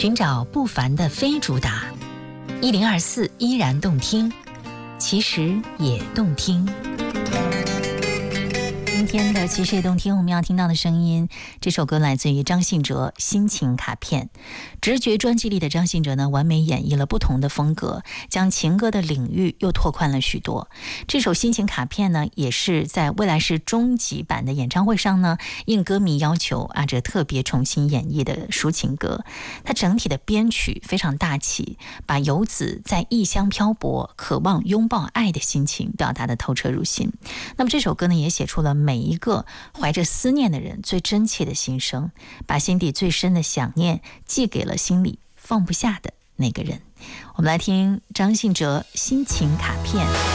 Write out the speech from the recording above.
寻找不凡的非主打，1024依然动听，其实也动听。今天的其实也动听，我们要听到的声音，这首歌来自于张信哲《心情卡片》。直觉专辑里的张信哲呢，完美演绎了不同的风格，将情歌的领域又拓宽了许多。这首《心情卡片》呢，也是在未来式终极版的演唱会上呢，应歌迷要求，阿哲特别重新演绎的抒情歌。它整体的编曲非常大气，把游子在异乡漂泊、渴望拥抱爱的心情表达得透彻入心。那么这首歌呢，也写出了每一个怀着思念的人最真切的心声，把心底最深的想念寄给了心里放不下的那个人。我们来听张信哲《心情卡片》。